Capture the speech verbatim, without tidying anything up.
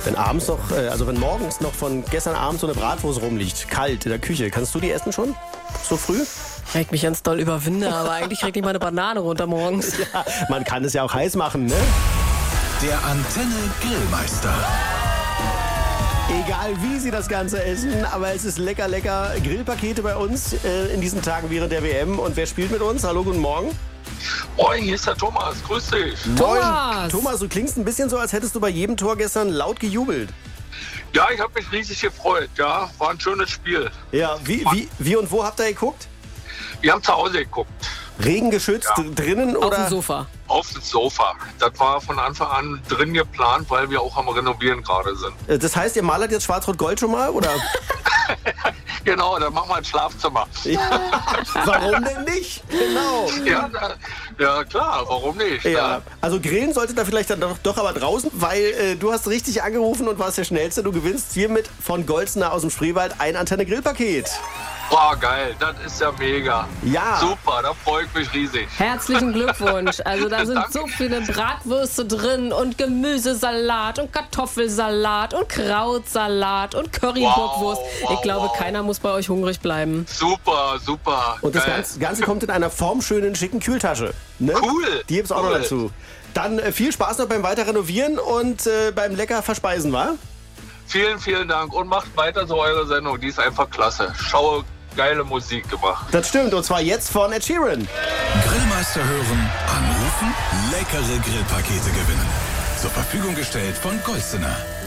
Wenn abends noch, äh, also wenn morgens noch von gestern Abend so eine Bratwurst rumliegt, kalt in der Küche, kannst du die essen schon? So früh? Regt mich ganz doll überwinde, aber eigentlich kriegt nicht mal eine Banane runter morgens. Ja, man kann es ja auch heiß machen, ne? Der Antenne Grillmeister. Egal wie Sie das Ganze essen, aber es ist lecker, lecker. Grillpakete bei uns äh, in diesen Tagen während der W M. Und wer spielt mit uns? Hallo, guten Morgen. Moin, hier ist der Thomas. Grüß dich. Moin. Thomas! Thomas, du klingst ein bisschen so, als hättest du bei jedem Tor gestern laut gejubelt. Ja, ich habe mich riesig gefreut. Ja, war ein schönes Spiel. Ja, wie, wie, wie und wo habt ihr geguckt? Wir haben zu Hause geguckt. Regengeschützt Ja. drinnen Auf oder? dem Sofa. Auf dem Sofa. Das war von Anfang an drin geplant, weil wir auch am Renovieren gerade sind. Äh, Das heißt, ihr malert jetzt Schwarz-Rot-Gold schon mal, oder? Genau, dann machen wir ein Schlafzimmer. Ja. Warum denn nicht? Genau. Ja, na, ja klar, warum nicht? Ja, also grillen sollte da vielleicht dann doch, doch aber draußen, weil äh, du hast richtig angerufen und warst der Schnellste. Du gewinnst hiermit von Golzner aus dem Spreewald ein Antenne-Grillpaket. Boah, geil, das ist ja mega. Ja. Super, da freue ich mich riesig. Herzlichen Glückwunsch. Also da sind Danke. so viele Bratwürste drin und Gemüsesalat und Kartoffelsalat und Krautsalat und Currybockwurst. Wow, wow, Ich glaube, wow. keiner muss bei euch hungrig bleiben. Super, super. Und das geil. Ganze, Ganze kommt in einer formschönen, schicken Kühltasche. Ne? Cool. Die gibt's auch noch Cool. dazu. Dann äh, viel Spaß noch beim weiter Renovieren und äh, beim lecker Verspeisen, wa? Vielen, vielen Dank und macht weiter so eure Sendung. Die ist einfach klasse. Schaue, geile Musik gemacht. Das stimmt, und zwar jetzt von Ed Sheeran. Grillmeister hören, anrufen, leckere Grillpakete gewinnen. Zur Verfügung gestellt von Golzner.